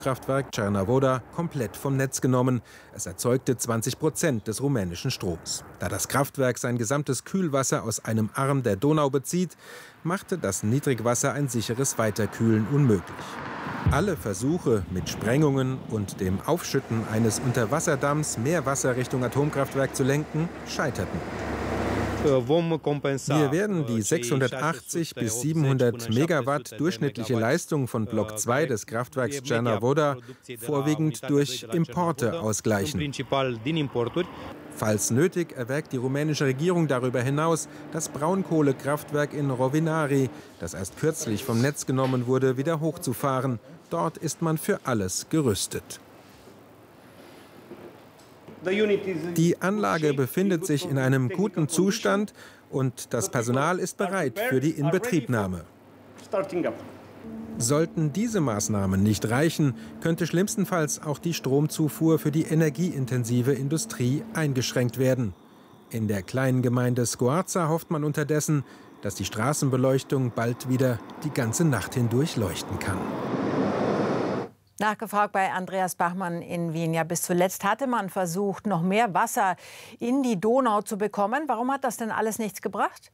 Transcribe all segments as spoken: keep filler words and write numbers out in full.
Kraftwerk Cernavodă komplett vom Netz genommen. Es erzeugte zwanzig Prozent des rumänischen Stroms. Da das Kraftwerk sein gesamtes Kühlwasser aus einem Arm der Donau bezieht, machte das Niedrigwasser ein sicheres Weiterkühlen unmöglich. Alle Versuche, mit Sprengungen und dem Aufschütten eines Unterwasserdamms mehr Wasser Richtung Atomkraftwerk zu lenken, scheiterten. Wir werden die sechshundertachtzig bis siebenhundert Megawatt durchschnittliche Leistung von Block zwei des Kraftwerks Cernavodă vorwiegend durch Importe ausgleichen. Falls nötig, erwägt die rumänische Regierung darüber hinaus, das Braunkohlekraftwerk in Rovinari, das erst kürzlich vom Netz genommen wurde, wieder hochzufahren. Dort ist man für alles gerüstet. Die Anlage befindet sich in einem guten Zustand und das Personal ist bereit für die Inbetriebnahme. Sollten diese Maßnahmen nicht reichen, könnte schlimmstenfalls auch die Stromzufuhr für die energieintensive Industrie eingeschränkt werden. In der kleinen Gemeinde Scoarza hofft man unterdessen, dass die Straßenbeleuchtung bald wieder die ganze Nacht hindurch leuchten kann. Nachgefragt bei Andreas Bachmann in Wien. Ja, bis zuletzt hatte man versucht, noch mehr Wasser in die Donau zu bekommen. Warum hat das denn alles nichts gebracht?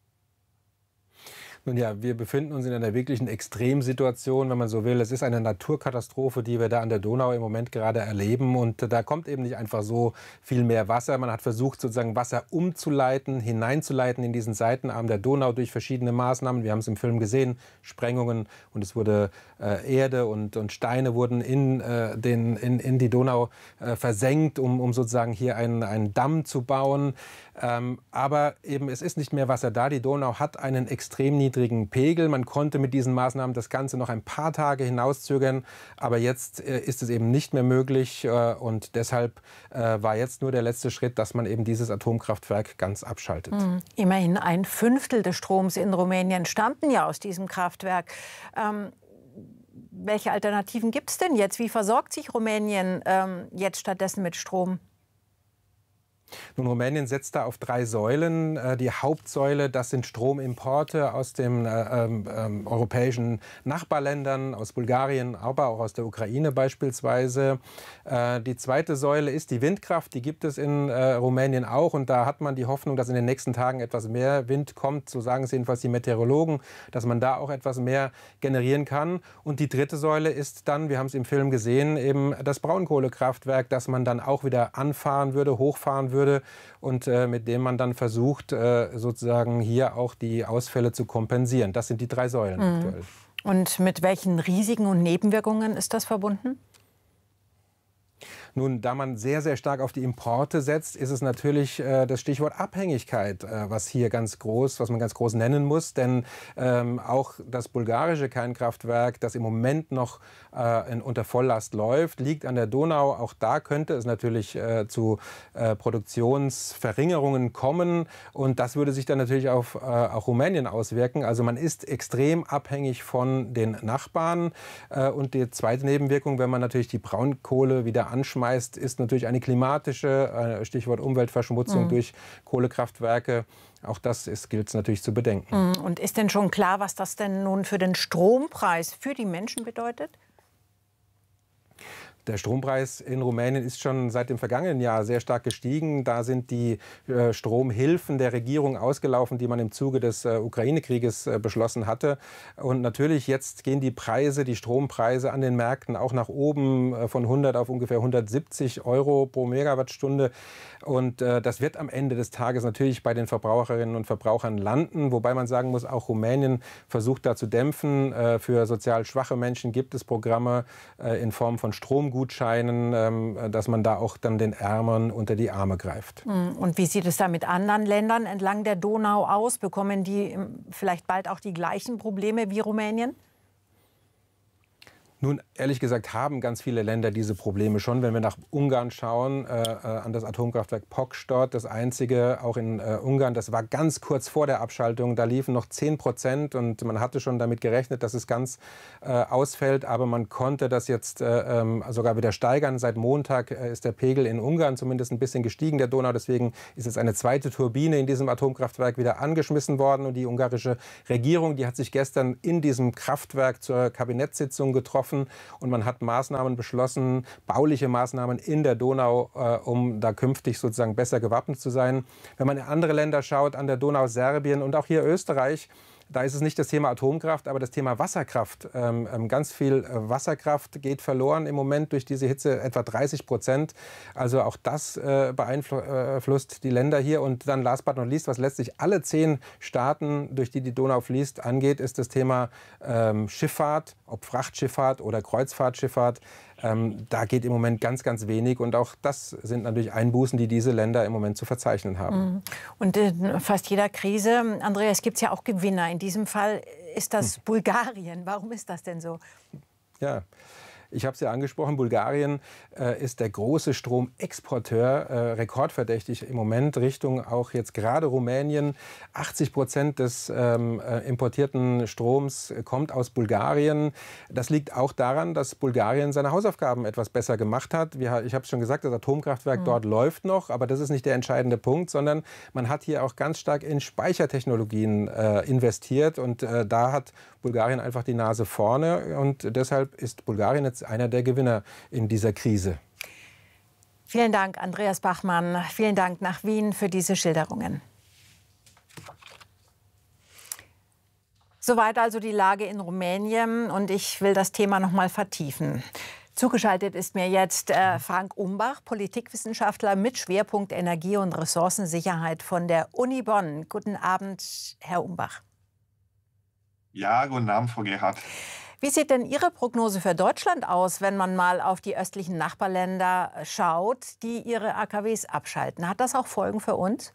Nun ja, wir befinden uns in einer wirklichen Extremsituation, wenn man so will. Es ist eine Naturkatastrophe, die wir da an der Donau im Moment gerade erleben. Und da kommt eben nicht einfach so viel mehr Wasser. Man hat versucht, sozusagen Wasser umzuleiten, hineinzuleiten in diesen Seitenarm der Donau durch verschiedene Maßnahmen. Wir haben es im Film gesehen, Sprengungen, und es wurde äh, Erde und, und Steine wurden in, äh, den, in, in die Donau äh, versenkt, um, um sozusagen hier einen, einen Damm zu bauen. Ähm, aber eben, es ist nicht mehr Wasser da. Die Donau hat einen extrem niedrigen Pegel. Man konnte mit diesen Maßnahmen das Ganze noch ein paar Tage hinauszögern. Aber jetzt äh, ist es eben nicht mehr möglich. Äh, und deshalb äh, war jetzt nur der letzte Schritt, dass man eben dieses Atomkraftwerk ganz abschaltet. Mhm. Immerhin ein Fünftel des Stroms in Rumänien stammten ja aus diesem Kraftwerk. Ähm, welche Alternativen gibt es denn jetzt? Wie versorgt sich Rumänien ähm, jetzt stattdessen mit Strom? Nun, Rumänien setzt da auf drei Säulen. Die Hauptsäule, das sind Stromimporte aus den äh, äh, europäischen Nachbarländern, aus Bulgarien, aber auch aus der Ukraine beispielsweise. Äh, die zweite Säule ist die Windkraft. Die gibt es in äh, Rumänien auch. Und da hat man die Hoffnung, dass in den nächsten Tagen etwas mehr Wind kommt. So sagen es jedenfalls die Meteorologen, dass man da auch etwas mehr generieren kann. Und die dritte Säule ist dann, wir haben es im Film gesehen, eben das Braunkohlekraftwerk, das man dann auch wieder anfahren würde, hochfahren würde. Würde und äh, mit dem man dann versucht, äh, sozusagen hier auch die Ausfälle zu kompensieren. Das sind die drei Säulen mhm. aktuell. Und mit welchen Risiken und Nebenwirkungen ist das verbunden? Nun, da man sehr, sehr stark auf die Importe setzt, ist es natürlich äh, das Stichwort Abhängigkeit, äh, was hier ganz groß, was man ganz groß nennen muss. Denn ähm, auch das bulgarische Kernkraftwerk, das im Moment noch äh, in, unter Volllast läuft, liegt an der Donau. Auch da könnte es natürlich äh, zu äh, Produktionsverringerungen kommen. Und das würde sich dann natürlich auf äh, auch Rumänien auswirken. Also man ist extrem abhängig von den Nachbarn. Äh, und die zweite Nebenwirkung, wenn man natürlich die Braunkohle wieder anschmeißt, ist natürlich eine klimatische, Stichwort Umweltverschmutzung mhm. durch Kohlekraftwerke. Auch das gilt es natürlich zu bedenken. Und ist denn schon klar, was das denn nun für den Strompreis für die Menschen bedeutet? Der Strompreis in Rumänien ist schon seit dem vergangenen Jahr sehr stark gestiegen. Da sind die äh, Stromhilfen der Regierung ausgelaufen, die man im Zuge des äh, Ukraine-Krieges äh, beschlossen hatte. Und natürlich jetzt gehen die Preise, die Strompreise an den Märkten auch nach oben äh, von hundert auf ungefähr hundertsiebzig Euro pro Megawattstunde. Und äh, das wird am Ende des Tages natürlich bei den Verbraucherinnen und Verbrauchern landen. Wobei man sagen muss, auch Rumänien versucht da zu dämpfen. Äh, für sozial schwache Menschen gibt es Programme äh, in Form von Stromgutscheinen. Gutscheinen, dass man da auch dann den Ärmeren unter die Arme greift. Und wie sieht es da mit anderen Ländern entlang der Donau aus? Bekommen die vielleicht bald auch die gleichen Probleme wie Rumänien? Nun, ehrlich gesagt, haben ganz viele Länder diese Probleme schon. Wenn wir nach Ungarn schauen, äh, an das Atomkraftwerk Pokstort, das einzige auch in äh, Ungarn, das war ganz kurz vor der Abschaltung. Da liefen noch zehn Prozent und man hatte schon damit gerechnet, dass es ganz äh, ausfällt. Aber man konnte das jetzt äh, ähm, sogar wieder steigern. Seit Montag äh, ist der Pegel in Ungarn zumindest ein bisschen gestiegen, der Donau. Deswegen ist jetzt eine zweite Turbine in diesem Atomkraftwerk wieder angeschmissen worden. Und die ungarische Regierung, die hat sich gestern in diesem Kraftwerk zur Kabinettssitzung getroffen getroffen und man hat Maßnahmen beschlossen, bauliche Maßnahmen in der Donau, äh, um da künftig sozusagen besser gewappnet zu sein. Wenn man in andere Länder schaut, an der Donau Serbien und auch hier Österreich, da ist es nicht das Thema Atomkraft, aber das Thema Wasserkraft. Ähm, ganz viel Wasserkraft geht verloren im Moment durch diese Hitze, etwa dreißig Prozent. Also auch das äh, beeinflusst die Länder hier. Und dann last but not least, was letztlich alle zehn Staaten, durch die die Donau fließt, angeht, ist das Thema ähm, Schifffahrt, ob Frachtschifffahrt oder Kreuzfahrtschifffahrt. Ähm, da geht im Moment ganz, ganz wenig. Und auch das sind natürlich Einbußen, die diese Länder im Moment zu verzeichnen haben. Und in fast jeder Krise, Andreas, gibt es ja auch Gewinner. In diesem Fall ist das hm. Bulgarien. Warum ist das denn so? Ja. Ich habe es ja angesprochen, Bulgarien äh, ist der große Stromexporteur, äh, rekordverdächtig im Moment, Richtung auch jetzt gerade Rumänien. achtzig Prozent des ähm, äh, importierten Stroms kommt aus Bulgarien. Das liegt auch daran, dass Bulgarien seine Hausaufgaben etwas besser gemacht hat. Wir, ich habe es schon gesagt, das Atomkraftwerk mhm. dort läuft noch, aber das ist nicht der entscheidende Punkt, sondern man hat hier auch ganz stark in Speichertechnologien äh, investiert und äh, da hat Bulgarien einfach die Nase vorne und deshalb ist Bulgarien jetzt einer der Gewinner in dieser Krise. Vielen Dank, Andreas Bachmann. Vielen Dank nach Wien für diese Schilderungen. Soweit also die Lage in Rumänien und ich will das Thema noch mal vertiefen. Zugeschaltet ist mir jetzt äh, Frank Umbach, Politikwissenschaftler mit Schwerpunkt Energie- und Ressourcensicherheit von der Uni Bonn. Guten Abend, Herr Umbach. Ja, guten Abend, Frau Gerhardt. Wie sieht denn Ihre Prognose für Deutschland aus, wenn man mal auf die östlichen Nachbarländer schaut, die ihre A K Ws abschalten? Hat das auch Folgen für uns?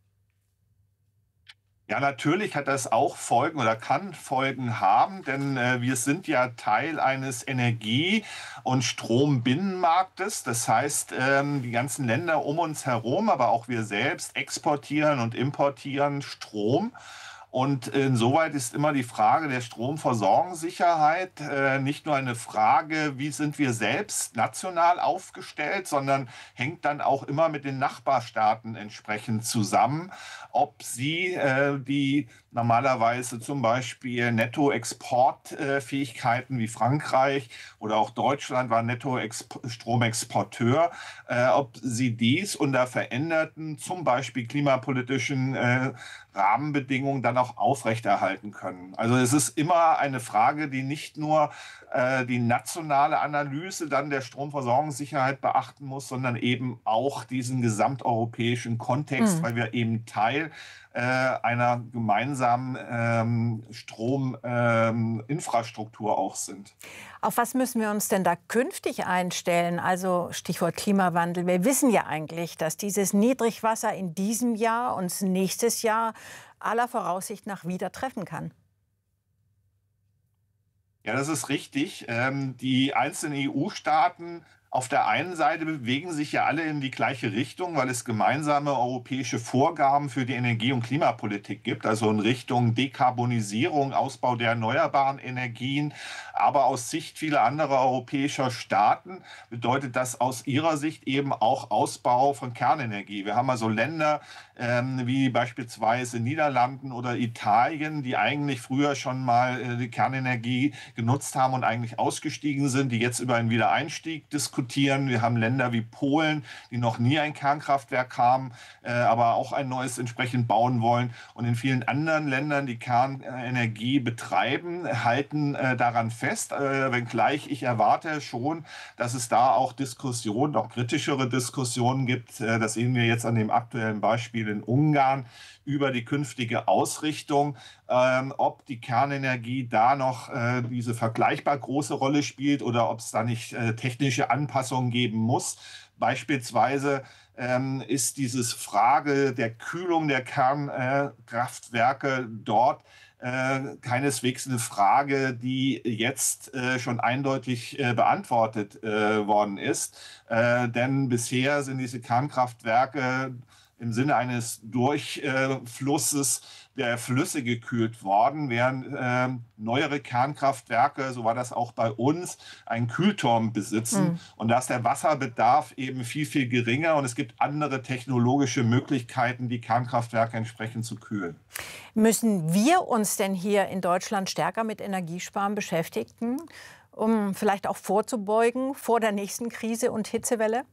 Ja, natürlich hat das auch Folgen oder kann Folgen haben, denn äh, wir sind ja Teil eines Energie- und Strombinnenmarktes. Das heißt, ähm, die ganzen Länder um uns herum, aber auch wir selbst exportieren und importieren Strom. Und insoweit ist immer die Frage der Stromversorgungssicherheit äh, nicht nur eine Frage, wie sind wir selbst national aufgestellt, sondern hängt dann auch immer mit den Nachbarstaaten entsprechend zusammen, ob sie äh, die normalerweise zum Beispiel Nettoexportfähigkeiten wie Frankreich oder auch Deutschland war Netto-Stromexporteur, äh, ob sie dies unter veränderten, zum Beispiel klimapolitischen äh, Rahmenbedingungen dann auch aufrechterhalten können. Also es ist immer eine Frage, die nicht nur äh, die nationale Analyse dann der Stromversorgungssicherheit beachten muss, sondern eben auch diesen gesamteuropäischen Kontext, mhm. weil wir eben Teil äh, einer gemeinsamen ähm, Strominfrastruktur ähm, auch sind. Auf was müssen wir uns denn da künftig einstellen? Also Stichwort Klimawandel. Wir wissen ja eigentlich, dass dieses Niedrigwasser in diesem Jahr uns nächstes Jahr aller Voraussicht nach wieder treffen kann. Ja, das ist richtig. Ähm, die einzelnen E U-Staaten auf der einen Seite bewegen sich ja alle in die gleiche Richtung, weil es gemeinsame europäische Vorgaben für die Energie- und Klimapolitik gibt, also in Richtung Dekarbonisierung, Ausbau der erneuerbaren Energien. Aber aus Sicht vieler anderer europäischer Staaten bedeutet das aus ihrer Sicht eben auch Ausbau von Kernenergie. Wir haben also Länder ähm, wie beispielsweise Niederlanden oder Italien, die eigentlich früher schon mal äh, die Kernenergie genutzt haben und eigentlich ausgestiegen sind, die jetzt über einen Wiedereinstieg diskutieren. Wir haben Länder wie Polen, die noch nie ein Kernkraftwerk haben, äh, aber auch ein neues entsprechend bauen wollen. Und in vielen anderen Ländern, die Kernenergie betreiben, halten äh, daran fest, äh, wenngleich ich erwarte schon, dass es da auch Diskussionen, auch kritischere Diskussionen gibt. Äh, das sehen wir jetzt an dem aktuellen Beispiel in Ungarn über die künftige Ausrichtung, ähm, ob die Kernenergie da noch äh, diese vergleichbar große Rolle spielt oder ob es da nicht äh, technische Anpassungen geben muss. Beispielsweise ähm, ist diese Frage der Kühlung der Kernkraftwerke äh, dort äh, keineswegs eine Frage, die jetzt äh, schon eindeutig äh, beantwortet äh, worden ist. Äh, denn bisher sind diese Kernkraftwerke im Sinne eines Durchflusses der Flüsse gekühlt worden, während äh, neuere Kernkraftwerke, so war das auch bei uns, einen Kühlturm besitzen. Mhm. Und da ist der Wasserbedarf eben viel, viel geringer und es gibt andere technologische Möglichkeiten, die Kernkraftwerke entsprechend zu kühlen. Müssen wir uns denn hier in Deutschland stärker mit Energiesparen beschäftigen? um vielleicht auch vorzubeugen vor der nächsten Krise und Hitzewelle?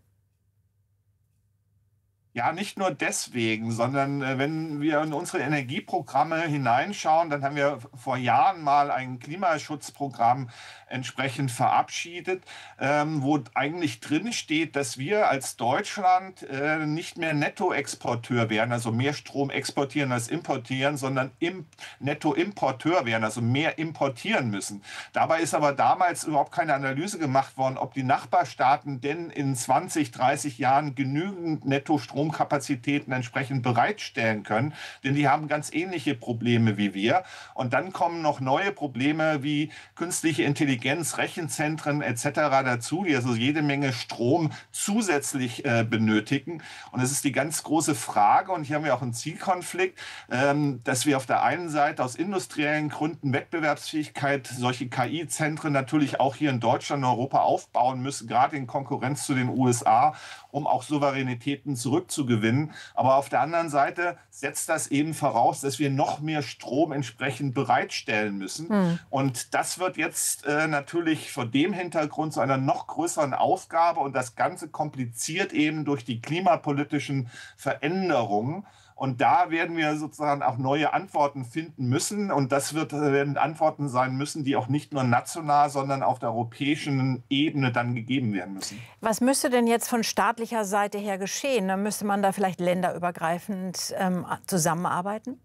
Ja, nicht nur deswegen, sondern äh, wenn wir in unsere Energieprogramme hineinschauen, dann haben wir vor Jahren mal ein Klimaschutzprogramm entsprechend verabschiedet, ähm, wo eigentlich drin steht, dass wir als Deutschland äh, nicht mehr Nettoexporteur werden, also mehr Strom exportieren als importieren, sondern im Nettoimporteur werden, also mehr importieren müssen. Dabei ist aber damals überhaupt keine Analyse gemacht worden, ob die Nachbarstaaten denn in zwanzig, dreißig Jahren genügend Netto-Stromkapazitäten entsprechend bereitstellen können, denn die haben ganz ähnliche Probleme wie wir. Und dann kommen noch neue Probleme wie künstliche Intelligenz, Rechenzentren et cetera dazu, die also jede Menge Strom zusätzlich äh, benötigen. Und es ist die ganz große Frage, und hier haben wir auch einen Zielkonflikt, ähm, dass wir auf der einen Seite aus industriellen Gründen Wettbewerbsfähigkeit, solche K I-Zentren natürlich auch hier in Deutschland und Europa aufbauen müssen, gerade in Konkurrenz zu den U S A, um auch Souveränitäten zurückzugewinnen. Aber auf der anderen Seite setzt das eben voraus, dass wir noch mehr Strom entsprechend bereitstellen müssen. Mhm. Und das wird jetzt äh, natürlich vor dem Hintergrund zu einer noch größeren Aufgabe, und das Ganze kompliziert eben durch die klimapolitischen Veränderungen. Und da werden wir sozusagen auch neue Antworten finden müssen. Und das wird, werden Antworten sein müssen, die auch nicht nur national, sondern auf der europäischen Ebene dann gegeben werden müssen. Was müsste denn jetzt von staatlicher Seite her geschehen? Dann müsste man da vielleicht länderübergreifend ähm, zusammenarbeiten?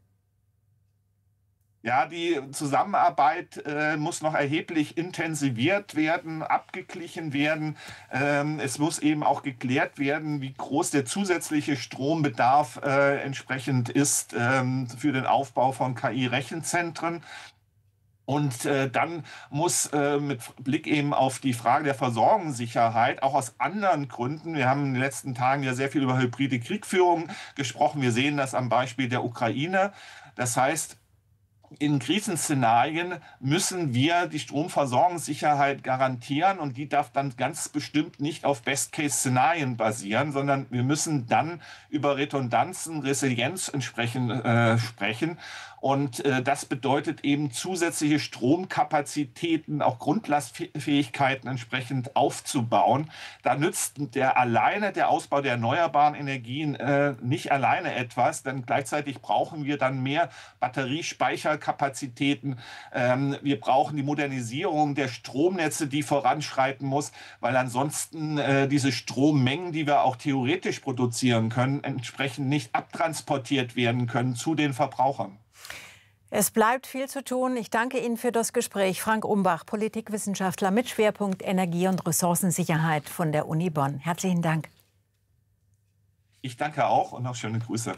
Ja, die Zusammenarbeit äh, muss noch erheblich intensiviert werden, abgeglichen werden. Ähm, es muss eben auch geklärt werden, wie groß der zusätzliche Strombedarf äh, entsprechend ist ähm, für den Aufbau von K I-Rechenzentren. Und äh, dann muss äh, mit Blick eben auf die Frage der Versorgungssicherheit, auch aus anderen Gründen, wir haben in den letzten Tagen ja sehr viel über hybride Kriegführung gesprochen, wir sehen das am Beispiel der Ukraine. Das heißt, in Krisenszenarien müssen wir die Stromversorgungssicherheit garantieren, und die darf dann ganz bestimmt nicht auf Best-Case-Szenarien basieren, sondern wir müssen dann über Redundanzen, Resilienz entsprechend äh, sprechen. Und äh, das bedeutet eben zusätzliche Stromkapazitäten, auch Grundlastfähigkeiten entsprechend aufzubauen. Da nützt der alleine der Ausbau der erneuerbaren Energien äh, nicht alleine etwas, denn gleichzeitig brauchen wir dann mehr Batteriespeicherkapazitäten. Ähm, wir brauchen die Modernisierung der Stromnetze, die voranschreiten muss, weil ansonsten äh, diese Strommengen, die wir auch theoretisch produzieren können, entsprechend nicht abtransportiert werden können zu den Verbrauchern. Es bleibt viel zu tun. Ich danke Ihnen für das Gespräch. Frank Umbach, Politikwissenschaftler mit Schwerpunkt Energie- und Ressourcensicherheit von der Uni Bonn. Herzlichen Dank. Ich danke auch und noch schöne Grüße.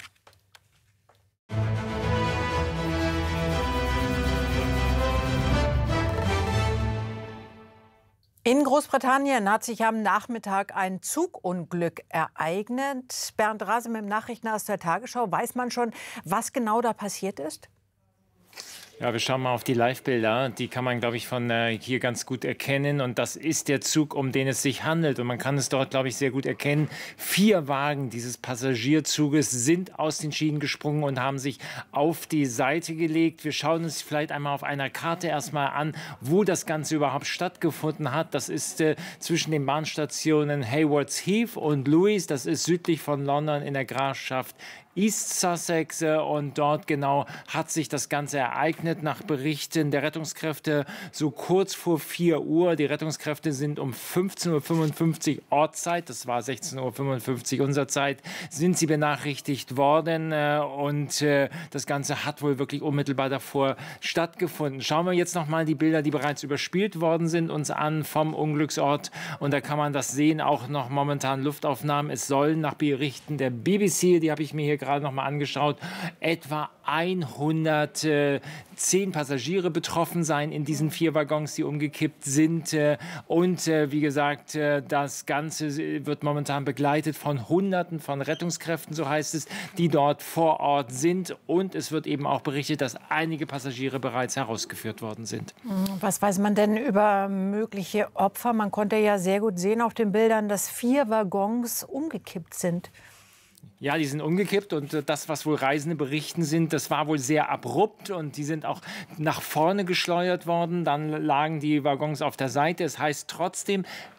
In Großbritannien hat sich am Nachmittag ein Zugunglück ereignet. Bernd Rase mit dem Nachrichten aus der Tagesschau. Weiß man schon, was genau da passiert ist? Ja, wir schauen mal auf die Live-Bilder. Die kann man, glaube ich, von äh, hier ganz gut erkennen. Und das ist der Zug, um den es sich handelt. Und man kann es dort, glaube ich, sehr gut erkennen. Vier Wagen dieses Passagierzuges sind aus den Schienen gesprungen und haben sich auf die Seite gelegt. Wir schauen uns vielleicht einmal auf einer Karte erstmal an, wo das Ganze überhaupt stattgefunden hat. Das ist äh, zwischen den Bahnstationen Haywards Heath und Lewes. Das ist südlich von London in der Grafschaft East Sussex, und dort genau hat sich das Ganze ereignet nach Berichten der Rettungskräfte so kurz vor vier Uhr. Die Rettungskräfte sind um fünfzehn Uhr fünfundfünfzig Ortszeit, das war sechzehn Uhr fünfundfünfzig unserer Zeit, sind sie benachrichtigt worden, und das Ganze hat wohl wirklich unmittelbar davor stattgefunden. Schauen wir jetzt noch mal die Bilder, die bereits überspielt worden sind, uns an vom Unglücksort, und da kann man das sehen, auch noch momentan Luftaufnahmen. Es sollen nach Berichten der B B C, die habe ich mir hier gerade noch mal angeschaut, etwa hundertzehn Passagiere betroffen sein in diesen vier Waggons, die umgekippt sind. Und wie gesagt, das Ganze wird momentan begleitet von Hunderten von Rettungskräften, so heißt es, die dort vor Ort sind. Und es wird eben auch berichtet, dass einige Passagiere bereits herausgeführt worden sind. Was weiß man denn über mögliche Opfer? Man konnte ja sehr gut sehen auf den Bildern, dass vier Waggons umgekippt sind. Ja, die sind umgekippt und das, was wohl Reisende berichten sind, das war wohl sehr abrupt und die sind auch nach vorne geschleudert worden. Dann lagen die Waggons auf der Seite. Es heißt trotzdem,